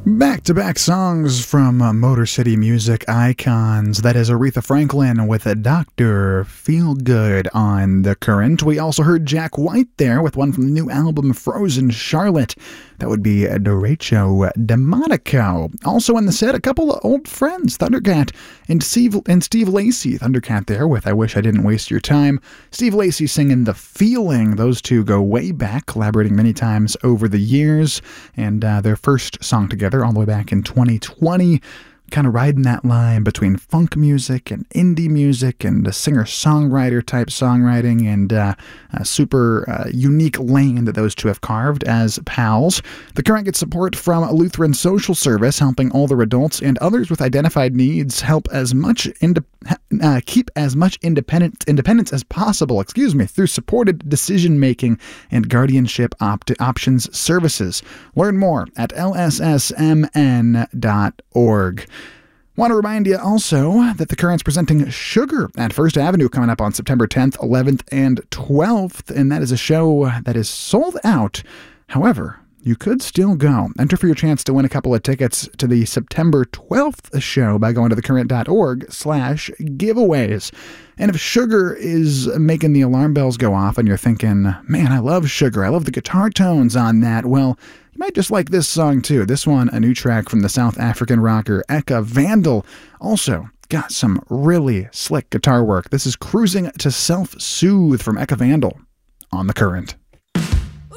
Back-to-back songs from Motor City music icons. That is Aretha Franklin with a Dr. Feelgood on The Current. We also heard Jack White there with one from the new album Frozen Charlotte. That would be Derecho Demonico. Also in the set, a couple of old friends, Thundercat and Steve Lacy. Thundercat there with I Wish I Didn't Waste Your Time. Steve Lacy singing The Feeling. Those two go way back, collaborating many times over the years. And their first song together all the way back in 2020. Kind of riding that line between funk music and indie music and a singer-songwriter type songwriting and a super unique lane that those two have carved as pals. The Current gets support from Lutheran Social Service, helping older adults and others with identified needs keep as much independence as possible, through supported decision-making and guardianship options services. Learn more at lssmn.org. Want to remind you also that the Current's presenting Sugar at First Avenue coming up on September 10th, 11th, and 12th, and that is a show that is sold out. However, you could still go. Enter for your chance to win a couple of tickets to the September 12th show by going to thecurrent.org/giveaways. And if Sugar is making the alarm bells go off and you're thinking, man, I love Sugar, I love the guitar tones on that, well, you might just like this song too. This one, a new track from the South African rocker Eka Vandal. Also got some really slick guitar work. This is Cruising to Self-Soothe from Eka Vandal on The Current.